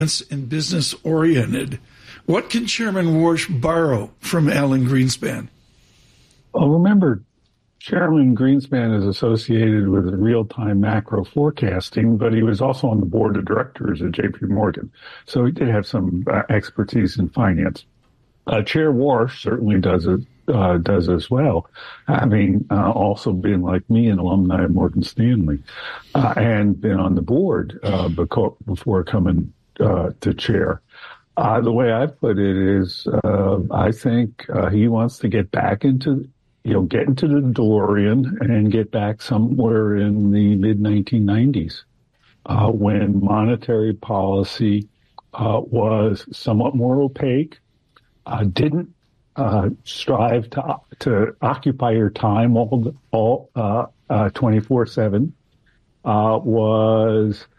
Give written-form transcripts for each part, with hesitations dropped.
and business oriented. What can Chairman Warsh borrow from Alan Greenspan? Well, remember, Chairman Greenspan is associated with real-time macro forecasting, but he was also on the board of directors at J.P. Morgan. So he did have some expertise in finance. Chair Warsh certainly does as well, having also been, like me, an alumni of Morgan Stanley, and been on the board before coming to chair. The way I put it is, I think he wants to get back into, get into the DeLorean and get back somewhere in the mid-1990s, when monetary policy was somewhat more opaque, didn't strive to occupy your time all 24/7, was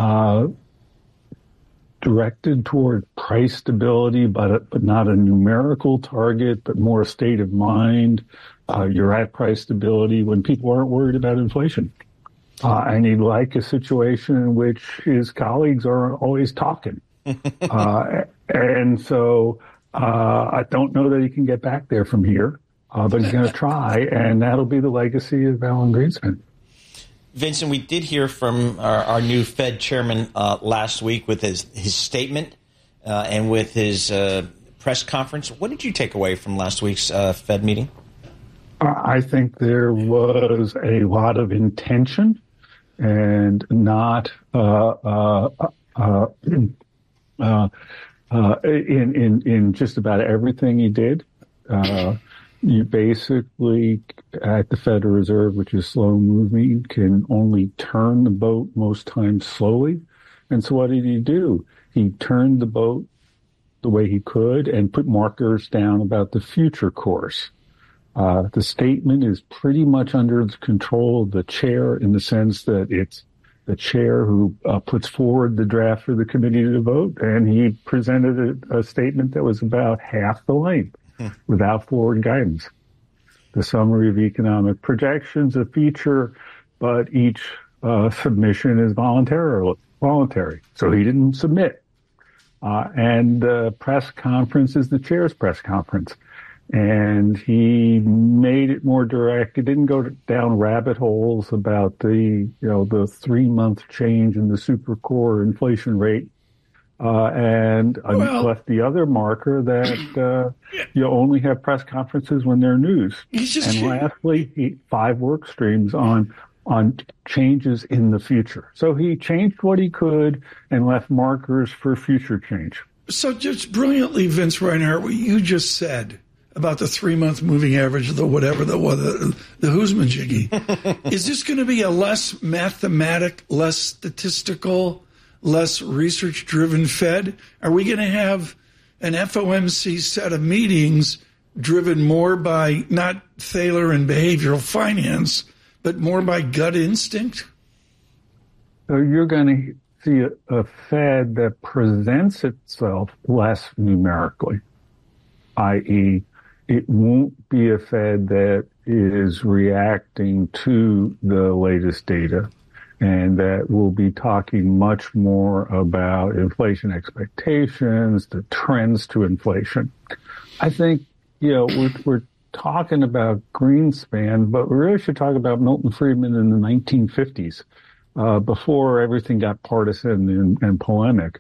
directed toward price stability, but not a numerical target, but more a state of mind. You're at price stability when people aren't worried about inflation. And he'd like a situation in which his colleagues aren't always talking. And so I don't know that he can get back there from here, but he's going to try, and that'll be the legacy of Alan Greenspan. Vincent, we did hear from our new Fed chairman last week with his statement and with his press conference. What did you take away from last week's Fed meeting? I think there was a lot of intention and not in just about everything he did. You basically, at the Federal Reserve, which is slow moving, can only turn the boat most times slowly. And so what did he do? He turned the boat the way he could and put markers down about the future course. The statement is pretty much under the control of the chair, in the sense that it's the chair who puts forward the draft for the committee to vote, and he presented a statement that was about half the length without forward guidance. The summary of economic projections, a feature, but each submission is voluntary. So he didn't submit. And the press conference is the chair's press conference. And he made it more direct. He didn't go down rabbit holes about the 3-month change in the super core inflation rate. And left the other marker that you only have press conferences when they're news. And lastly, 5 work streams on changes in the future. So he changed what he could and left markers for future change. So just brilliantly, Vince Reinhart, what you just said about the 3-month moving average, the whoosmajiggy, is this going to be a less mathematic, less statistical, less research-driven Fed? Are we going to have an FOMC set of meetings driven more by not Thaler and behavioral finance, but more by gut instinct? So you're going to see a Fed that presents itself less numerically, i.e., it won't be a Fed that is reacting to the latest data, and that will be talking much more about inflation expectations, the trends to inflation. I think, we're talking about Greenspan, but we really should talk about Milton Friedman in the 1950s, before everything got partisan and polemic.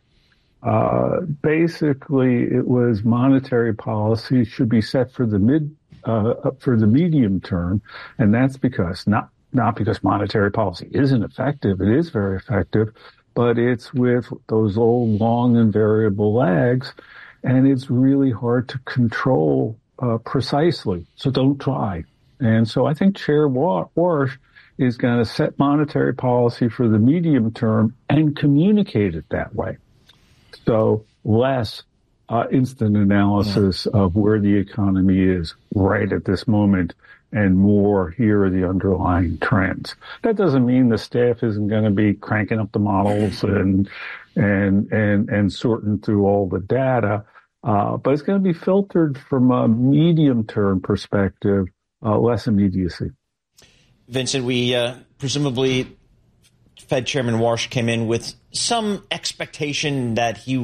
Basically, it was monetary policy should be set for the medium term, and that's because not because monetary policy isn't effective. It is very effective, but it's with those old long and variable lags, and it's really hard to control precisely. So don't try. And so I think Chair Warsh is going to set monetary policy for the medium term and communicate it that way. So less instant analysis of where the economy is right at this moment, and more, here are the underlying trends. That doesn't mean the staff isn't going to be cranking up the models and sorting through all the data, but it's going to be filtered from a medium-term perspective, less immediacy. Vincent, we presumably Fed Chairman Warsh came in with some expectation that he